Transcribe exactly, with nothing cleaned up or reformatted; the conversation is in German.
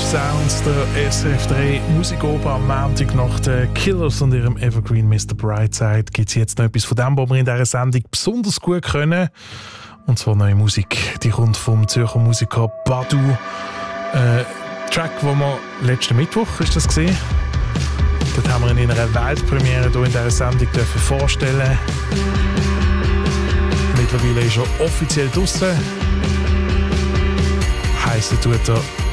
Sounds, der S R F drei Musikoper am Montag nach den Killers und ihrem Evergreen Mister Brightside gibt es jetzt noch etwas von dem, was wir in dieser Sendung besonders gut können. Und zwar neue Musik, die kommt vom Zürcher Musiker Badu. Äh, Track, den wir letzten Mittwoch, ist das gesehen? Dort haben wir ihn in einer Weltpremiere hier in dieser Sendung dürfen vorstellen. Mittlerweile ist er offiziell draussen. Heissen tut er